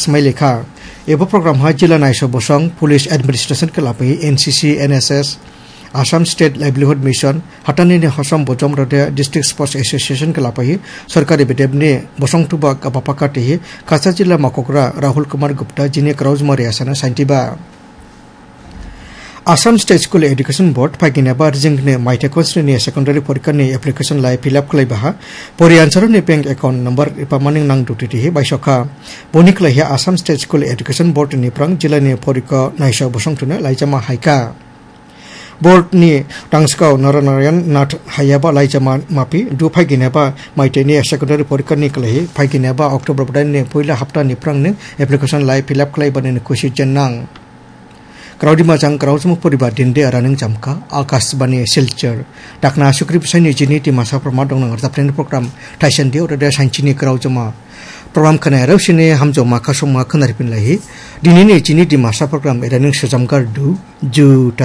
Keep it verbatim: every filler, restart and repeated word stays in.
समय लेखा एबो प्रोग्राम हा जिला नाइसो बसंग पुलिस एडमिनिस्ट्रेशन के लापे NCC NSS Assam state livelihood mission हाटानी ने हसम बजम रदे डिस्ट्रिक्ट स्पोर्ट्स एसोसिएशन के लापे सरकारी बेदेब ने बसंग तुबा गबापाका टे कासा जिला माकोकरा राहुल कुमार गुप्ता जिने क्राउजमारी आसाना साइंटिबा Assam state school education board फाइगिना बार जिंगने माइटेकोस्ट्री ने सेकेंडरी परीक्षा ने एप्लीकेशन लाई फिलअप खलाई बहा परि आंसर ने बैंक अकाउंट नंबर इपामानिंग नांग दुटी हे बाइसखा बोनिक लाई Assam state school education board ने प्रंग जिला ने परीक्षा नाइसा बसंगथुने लाइजामा हाइका बोर्ड नि टांगस्काव नारायण नाथ हायाबा लाइजामा मापि दु फाइगिनाबा माइटेनि सेकेंडरी परीक्षा नि खलाई फाइगिनाबा अक्टोबर बदान ने पहिला हप्ता नि प्रंग ने एप्लीकेशन लाई फिलअप खलाई बने खुशी जन्नांग क्राउडी माजां क्राउजमुख परिबार दिनदे आरानों जामका आकाशबाणी सिलचर डाकना सुक्रि बिसायनि जिनि दिमासा प्रमा दं नंगर जाप्रेन प्रोग्राम थाइसन दियो रदे साइनचिनि क्राउजमा प्रोग्राम खनाय रौसिने हामजो माखा समा खनारिपिन लाहि दिनिनि जिनि दिमासा प्रोग्राम एरानों सजामगार दु जु